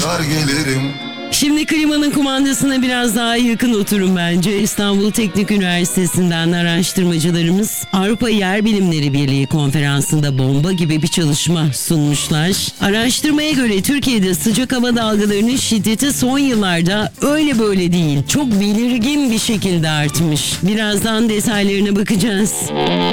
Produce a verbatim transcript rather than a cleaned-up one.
koşar gelirim. Şimdi klimanın kumandasına biraz daha yakın oturun bence. İstanbul Teknik Üniversitesi'nden araştırmacılarımız Avrupa Yer Bilimleri Birliği konferansında bomba gibi bir çalışma sunmuşlar. Araştırmaya göre Türkiye'de sıcak hava dalgalarının şiddeti son yıllarda öyle böyle değil, çok belirgin bir şekilde artmış. Birazdan detaylarına bakacağız.